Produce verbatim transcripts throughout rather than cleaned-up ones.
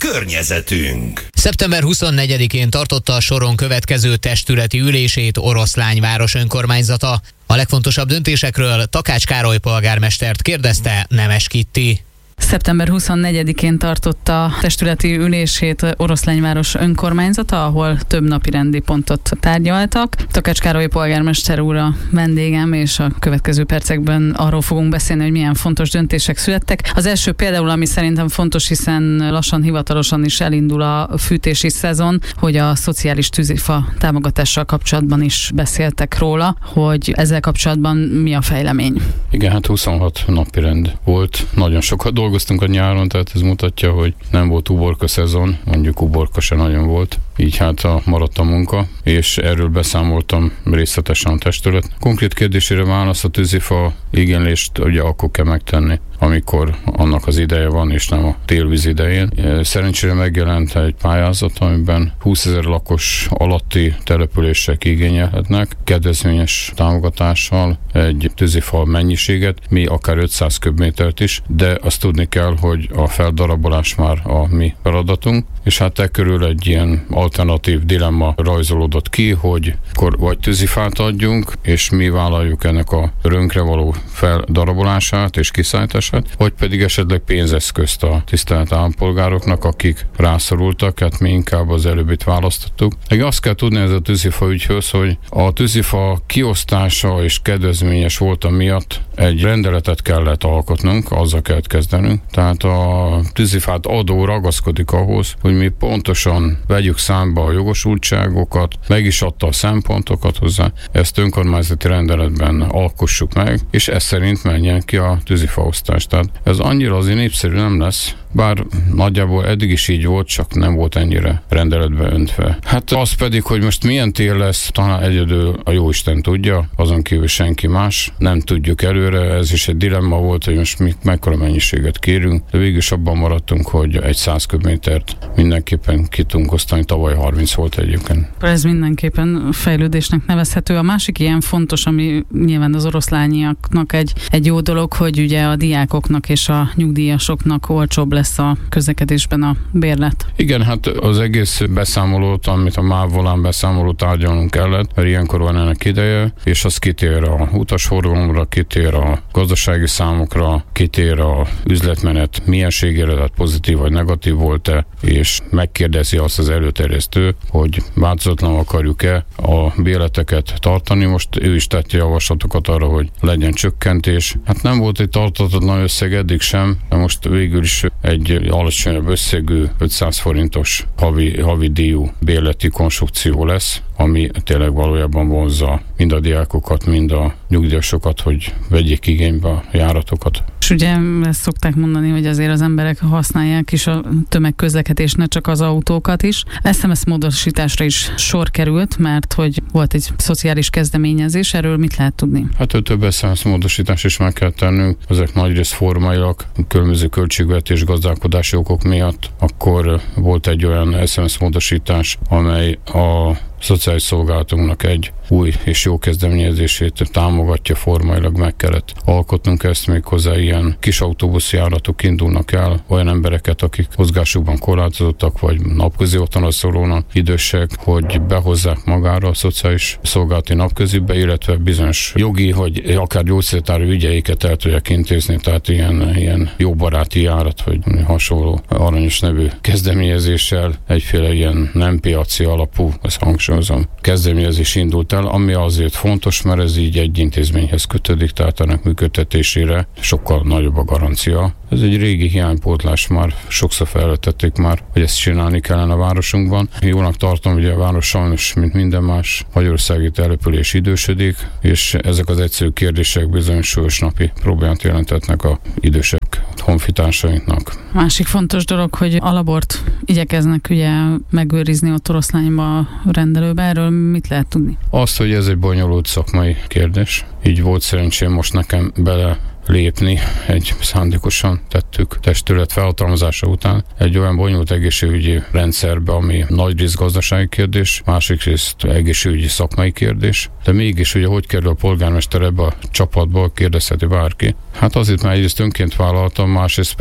környezetünk. szeptember huszonnegyedikén tartotta a soron következő testületi ülését Oroszlányváros önkormányzata. A legfontosabb döntésekről Takács Károly polgármestert kérdezte Nemes Kitti. szeptember huszonnegyedikén tartotta testületi ülését Oroszlányváros önkormányzata, ahol több napi rendi pontot tárgyaltak. Takács Károly polgármester úr a vendégem, és a következő percekben arról fogunk beszélni, hogy milyen fontos döntések születtek. Az első például, ami szerintem fontos, hiszen lassan hivatalosan is elindul a fűtési szezon, hogy a szociális tűzifa támogatással kapcsolatban is beszéltek róla, hogy ezzel kapcsolatban mi a fejlemény. Igen, hát huszonhat napi rend volt, nagyon sokat dolgoztunk a nyáron, tehát ez mutatja, hogy nem volt uborka szezon, mondjuk uborka se nagyon volt, így hát a, maradt a munka, és erről beszámoltam részletesen a testület. Konkrét kérdésére válasz, a tűzifa igénylést ugye akkor kell megtenni, amikor annak az ideje van, és nem a télvíz idején. Szerencsére megjelent egy pályázat, amiben húszezer lakos alatti települések igényelhetnek, kedvezményes támogatással egy tűzifa mennyiséget, mi akár ötszáz köbmétert is, de azt tudni kell, hogy a feldarabolás már a mi feladatunk, és hát e körül egy ilyen alternatív dilemma rajzolódott ki, hogy akkor vagy tűzifát adjunk, és mi vállaljuk ennek a rönkre való feldarabolását és kiszállítását, vagy pedig esetleg pénzeszközt a tisztelt állampolgároknak, akik rászorultak, hát mi inkább az előbbit választottuk. Meg azt kell tudni ez a tűzifa ügyhöz, hogy a tűzifa kiosztása és kedvezményes volt miatt egy rendeletet kellett alkotnunk, azzal kellett kezdenünk. Tehát a tűzifát adó ragaszkodik ahhoz, hogy mi pontosan vegyük számba a jogosultságokat, meg is adta a szempontokat hozzá, ezt önkormányzati rendeletben alkossuk meg, és ez szerint menjen ki a tűzifaosztás. Tehát ez annyira azért népszerű nem lesz, bár nagyjából eddig is így volt, csak nem volt ennyire rendeletbe öntve. Hát az pedig, hogy most milyen tél lesz, talán egyedül a jóisten tudja, azon kívül senki más, nem tudjuk előre, ez is egy dilemma volt, hogy most mi mekkora mennyiséget kérünk, de végül is abban maradtunk, hogy egy száz köbmétert mindenképpen ki tudunk osztani, tavaly harminc volt egyébként. Ez mindenképpen fejlődésnek nevezhető. A másik ilyen fontos, ami nyilván az oroszlányiaknak egy, egy jó dolog, hogy ugye a diákoknak és a nyugdíjasoknak olcsóbb lesz a közlekedésben a bérlet. Igen, hát az egész beszámolót, amit a MÁV volán beszámolót tárgyalnunk kellett, mert ilyenkor van ennek ideje, és az kitér a utasforgalomra, kitér a gazdasági számokra, kitér a üzletmenet mienségére, tehát pozitív vagy negatív volt-e, és megkérdezi azt az előterjesztő, hogy változatlanul akarjuk-e a bérleteket tartani. Most ő is tett javaslatokat arra, hogy legyen csökkentés. Hát nem volt egy tartatatlan összeg eddig sem, de most végül is egy alacsonyabb összegű ötszáz forintos havi, havi díjú bérleti konstrukció lesz, ami tényleg valójában vonzza mind a diákokat, mind a nyugdíjasokat, hogy vegyék igénybe a járatokat. És ugye ezt szokták mondani, hogy azért az emberek használják is a tömegközlekedést, ne csak az autókat is. es em es módosításra is sor került, mert hogy volt egy szociális kezdeményezés, erről mit lehet tudni? Hát több es em es módosítás is meg kell tennünk, ezek nagyrészt formaiak, különböző költségvetés gazdálkodási okok miatt. Akkor volt egy olyan es em es módosítás, amely a szociális szolgálatunknak egy új és jó kezdeményezését támogatja, formailag meg kellett alkotnunk ezt, méghozzá ilyen kis autóbuszjáratok indulnak el, olyan embereket, akik mozgásukban korlátozottak, vagy napközi otthonra szorulnak, idősek, hogy behozzák magára a szociális szolgálati napközibe, illetve bizonyos jogi, vagy akár gyógyszertári ügyeiket el tudják intézni, tehát ilyen, ilyen jó baráti járat, vagy hasonló aranyos nevű kezdeményezéssel, egyféle ilyen nem piaci alapú, ez hangsúlyozom, kezdeményezés indult el, ami azért fontos, mert ez így egy intézményhez kötődik, tehát ennek működtetésére sokkal nagyobb a garancia. Ez egy régi hiánypótlás, már sokszor felvetették már, hogy ezt csinálni kellene a városunkban. Jónak tartom, hogy a város sajnos, mint minden más magyarországi település idősödik, és ezek az egyszerű kérdések bizony súlyos napi problémát jelentetnek a idősek honfitársainknak. Másik fontos dolog, hogy a labort igyekeznek ugye megőrizni ott Oroszlányba a rendelőbe, erről mit lehet tudni? Azt, hogy ez egy bonyolult szakmai kérdés. Így volt szerencsém most nekem bele lépni, egy szándékosan tettük testület felhatalmazása után egy olyan bonyolult egészségügyi rendszerbe, ami nagy rész gazdasági kérdés, másik részt egészségügyi szakmai kérdés, de mégis ugye hogy kerül a polgármester ebbe a csapatba, kérdezheti bárki. Hát azért, mert egyrészt önként vállaltam, másrészt pedig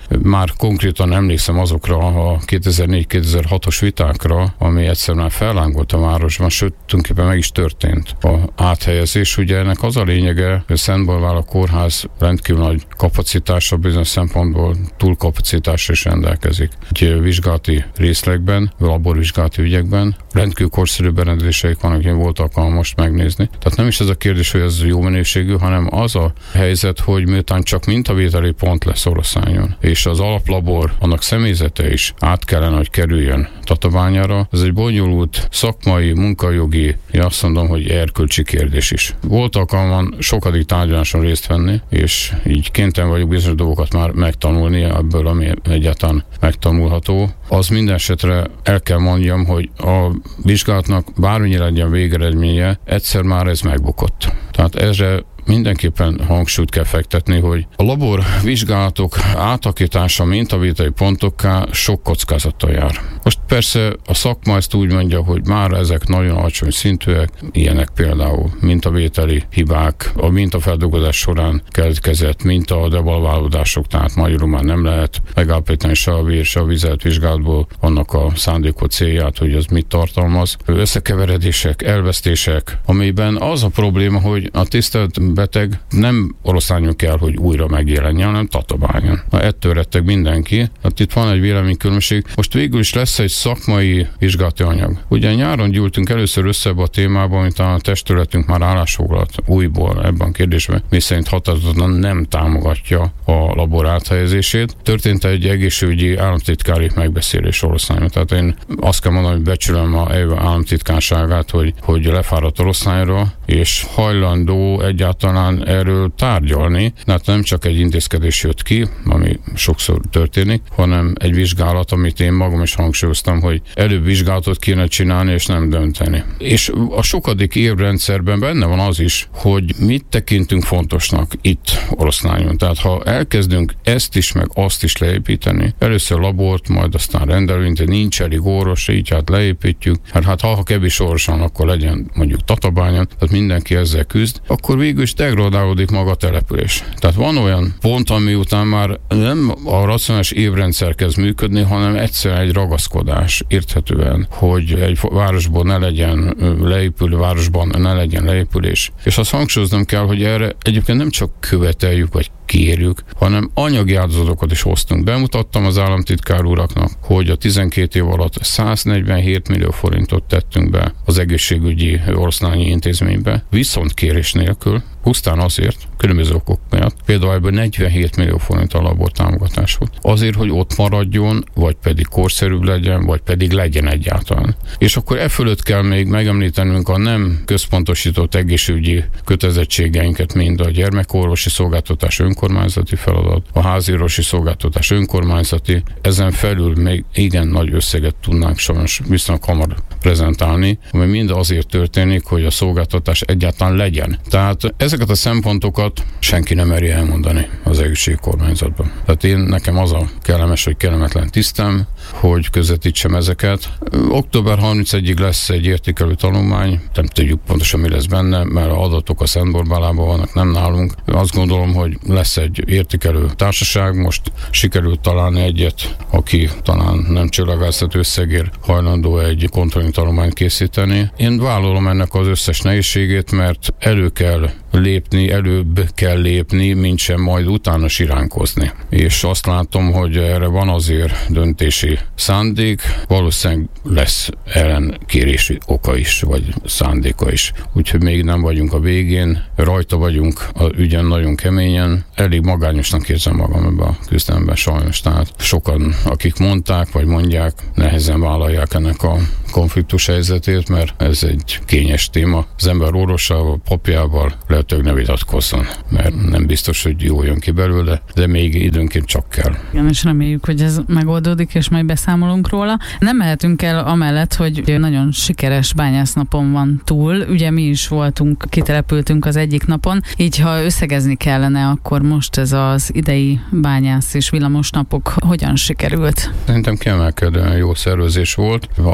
Már konkrétan emlékszem azokra a kétezer-négy-kétezer-hatos vitákra, ami egyszer már fellángolt a városban, sőt, tulajdonképpen meg is történt a áthelyezés. Ugye ennek az a lényege, hogy Szentboldvála kórház rendkívül nagy kapacitása, bizonyos szempontból túlkapacitásra is rendelkezik. Egy vizsgálati részlegben, laborvizsgálati ügyekben rendkívül korszerű berendezéseik vannak, én volt alkalmam most megnézni. Tehát nem is ez a kérdés, hogy ez jó minőségű, hanem az a helyzet, hogy miután csak mintavételi pont lesz Oroszlányon, és az alaplabor, annak személyzete is át kellene, hogy kerüljön Tatabányára. Ez egy bonyolult szakmai, munkajogi, én azt mondom, hogy erkölcsi kérdés is. Volt alkalmam sokadik tárgyaláson részt venni, és így kénytelen vagyok bizonyos dolgokat már megtanulni ebből, ami egyáltalán megtanulható. Az minden esetre el kell mondjam, hogy a vizsgálatnak bármennyire legyen végeredménye, egyszer már ez megbukott. Tehát ezre mindenképpen hangsúlyt kell fektetni, hogy a labor vizsgálatok átalakítása mintavételi pontokká sok kockázattal jár. Most persze a szakma ezt úgy mondja, hogy már ezek nagyon alacsony szintűek, ilyenek például mintavételi hibák, a mintafeldolgozás során keletkezett mintadevalválódások, tehát magyarul már nem lehet megállapítani se a vér, se a vizet vizsgálatból annak a szándékot célját, hogy az mit tartalmaz. Összekeveredések, elvesztések, amiben az a probléma, hogy a tisztelt beteg nem Oroszlányon kell, hogy újra megjelenjen, hanem Tatabányon. Na, ettől retteg mindenki. Hát itt van egy véleménykülönbség. Most végül is lesz egy szakmai vizsgálati anyag. Ugye nyáron gyűltünk először össze a témában, amit a testületünk már állásfoglalt újból ebben a kérdésben, mi szerint határozottan nem támogatja a labor áthelyezését. Történt egy egészségügyi államtitkári megbeszélés Oroszlányon. Tehát én azt kell mondanom, hogy becsülöm a államtitkárságát, hogy, hogy lefáradt Oroszlányra, és hajlandó egyáltalán talán erről tárgyalni, mert nem csak egy intézkedés jött ki, ami sokszor történik, hanem egy vizsgálat, amit én magam is hangsúlyoztam, hogy előbb vizsgálatot kéne csinálni, és nem dönteni. És a sokadik évrendszerben benne van az is, hogy mit tekintünk fontosnak itt Oroszlányon. Tehát ha elkezdünk ezt is, meg azt is leépíteni, először labort, majd aztán rendelőint, nincs elég orvos, így hát leépítjük, hát, hát ha kevés orvos van, akkor legyen mondjuk Tatabányon, tehát mindenki ezzel küzd, akkor végül is degradálódik maga a település. Tehát van olyan pont, ami után már nem a racionális évrendszer kezd működni, hanem egyszerűen egy ragaszkodás érthetően, hogy egy városból ne legyen leépülő, városban ne legyen leépülés. És azt hangsúlyoznom kell, hogy erre egyébként nem csak követeljük, vagy kérjük, hanem anyagi áldozatokat is hoztunk. Bemutattam az államtitkár uraknak, hogy a tizenkét év alatt száznegyvenhét millió forintot tettünk be az egészségügyi oroszlányi intézménybe, viszont kérés nélkül, pusztán azért, különböző okok miatt, például ebből negyvenhét millió forint a labor támogatás volt. Azért, hogy ott maradjon, vagy pedig korszerűbb legyen, vagy pedig legyen egyáltalán. És akkor e fölött kell még megemlítenünk a nem központosított egészségügyi kötelezettségeinket, mind a gyermekorvosi szolgáltatás önkormányzati feladat, a háziorvosi szolgáltatás önkormányzati, ezen felül még igen nagy összeget tudnánk sajnos viszonylag hamar prezentálni, ami mind azért történik, hogy a szolgáltatás egyáltalán legyen. Tehát ezeket a szempontokat senki nem meri elmondani az egészségügyi kormányzatban. Tehát én nekem az a kellemes, vagy kellemetlen tisztem, hogy közvetítsem ezeket. október harmincegyedikéig lesz egy értékelő tanulmány, nem tudjuk pontosan mi lesz benne, mert az adatok a Szentborbálában vannak, nem nálunk. Azt gondolom, hogy lesz egy értékelő társaság, most sikerült találni egyet, aki talán nem csillagászat összegér hajlandó egy kontrolling tanulmányt készíteni. Én vállalom ennek az összes nehézségét, mert elő kell lépni, előbb kell lépni, mint sem majd utána siránkozni. És azt látom, hogy erre van azért döntési szándék, valószínűleg lesz ellenkérési oka is, vagy szándéka is. Úgyhogy még nem vagyunk a végén, rajta vagyunk az ügyen nagyon keményen, elég magányosnak érzem magam ebben a küzdelemben sajnos. Tehát sokan, akik mondták, vagy mondják, nehezen vállalják ennek a konfliktus helyzetét, mert ez egy kényes téma. Az ember orvosával, papjával lehetőleg ne vitatkozzon, mert nem biztos, hogy jól jön ki belőle, de még időnként csak kell. Igen, és reméljük, hogy ez megoldódik, és majd beszámolunk róla. Nem mehetünk el amellett, hogy nagyon sikeres bányásznapon van túl. Ugye mi is voltunk, kitelepültünk az egyik napon, így ha összegezni kellene, akkor most ez az idei bányász és villamos napok hogyan sikerült? Szerintem kiemelkedően jó szervezés volt, azért, mert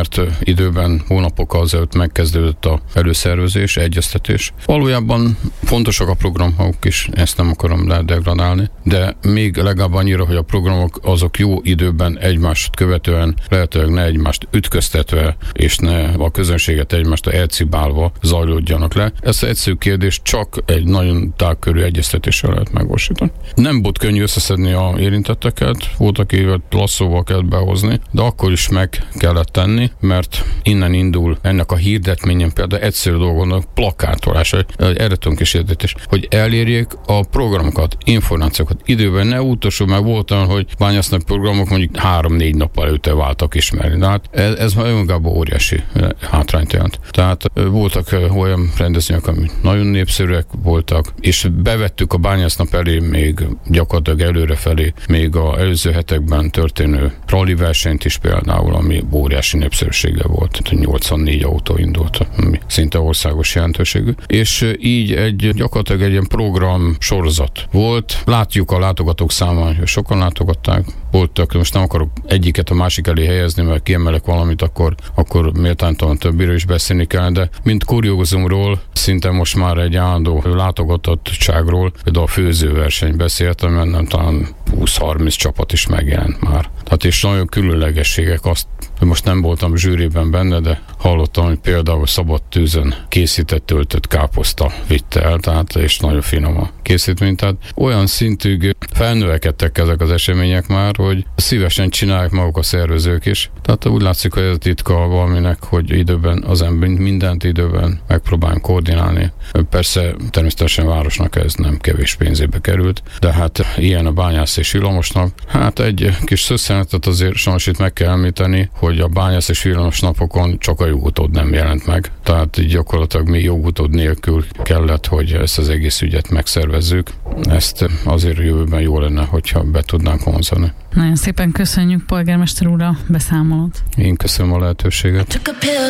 mert időben hónapokkal azelőtt megkezdődött a előszervezés, egyeztetés. Valójában fontosak a programok is, ezt nem akarom degradálni, de még legalább annyira, hogy a programok azok jó időben egymást követően, lehetőleg ne egymást ütköztetve, és ne a közönséget egymást elcibálva zajlódjanak le. Ezt az egyszerű kérdést csak egy nagyon tágkörű egyeztetéssel lehet megvalósítani. Nem volt könnyű összeszedni a érintetteket, voltak évet lasszóval kellett behozni, de akkor is meg kellett tenni, mert innen indul ennek a hirdetményen például egyszerű dolgon plakátolás, erre tudunk is hirdetés, hogy elérjék a programokat, információkat időben, ne utolsó, meg volt olyan, hogy bányásznak programok mondjuk három-négy nap előtte váltak ismerni. De hát ez, ez már önmagában óriási hátrányt jelent. Tehát voltak olyan rendezvények, amik nagyon népszerűek voltak, és bevettük a bányásznap elé még gyakorlatilag előrefelé, még az előző hetekben történő rally versenyt is például, ami óriási népszerűsége volt. Tehát nyolcvannégy autó indult, ami szinte országos jelentőségű. És így egy gyakorlatilag egy ilyen program sorozat volt. Látjuk a látogatók számán, hogy sokan látogatták, voltak, most nem akarok egyiket a másik elé helyezni, mert kiemelek valamit, akkor, akkor méltánytalan többiről is beszélni kell, de mint kuriózumról szinte most már egy állandó látogatottságról, például a főzőverseny beszéltem, mert nem talán húsz-harminc csapat is megjelent már. Tehát és nagyon különlegességek, azt, hogy most nem voltam zsűriben benne, de hallottam, hogy például szabad tűzön készített töltött káposzta vitte el, tehát és nagyon finom a készítmény. Tehát olyan szintű felnövekedtek ezek az események már, hogy szívesen csinálják maguk a szervezők is. Tehát úgy látszik, hogy ez a titka valaminek, hogy időben az ember mindent időben megpróbálunk koordinálni. Persze természetesen a városnak ez nem kevés pénzébe került, de hát ilyen a bányász és villamosnak. Hát egy kis szösszenetet azért sajnos itt meg kell említeni, hogy a bányász és villamos napokon csak a jogutód nem jelent meg. Tehát így gyakorlatilag mi jogutód nélkül kellett, hogy ezt az egész ügyet megszervezzük. Ezt azért jövőben jó lenne, hogyha be tudnánk vonzani. Nagyon szépen köszönjük, polgármester úr, a beszámolót. Én köszönöm a lehetőséget.